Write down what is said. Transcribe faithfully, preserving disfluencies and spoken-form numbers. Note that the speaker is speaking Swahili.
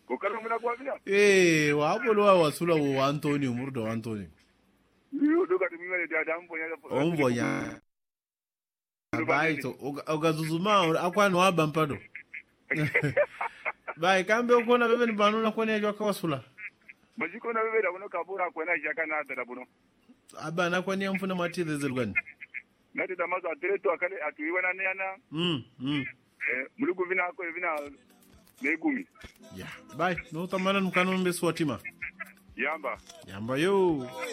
Ukaro mna kwa vina. Eh, wabolo wa wasula wa Antonio murdo Antonio. Yo doka timwe ya dambo ya. Ombo ya. Bai to ogazuzuma akwa no aba mpado. Bai kambe ukona bebe ni banuna kwa ni kwa wasula. Majiko na bebe da bono kabura kwa na jaka na da bono. Aba na kwa ni amfuna matile zelgani. Nati tamazo atreto akale atuiwa na nena. Mm. Mm. Eh mulugu vina ko vina negumi. Yeah. Bai no tamana mkano mbe swatima. Yamba. Yamba yo.